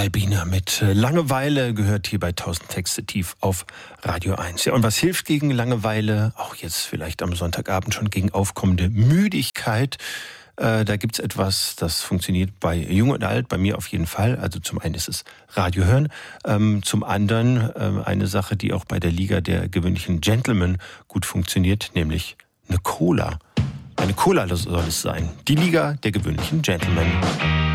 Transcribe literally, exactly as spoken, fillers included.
Balbina mit Langeweile gehört hier bei tausend Texte tief auf Radio eins. Ja, und was hilft gegen Langeweile? Auch jetzt vielleicht am Sonntagabend schon gegen aufkommende Müdigkeit. Äh, da gibt's etwas, das funktioniert bei Jung und Alt, bei mir auf jeden Fall. Also zum einen ist es Radio hören, ähm, zum anderen äh, eine Sache, die auch bei der Liga der gewöhnlichen Gentlemen gut funktioniert, nämlich eine Cola. Eine Cola soll es sein. Die Liga der gewöhnlichen Gentlemen.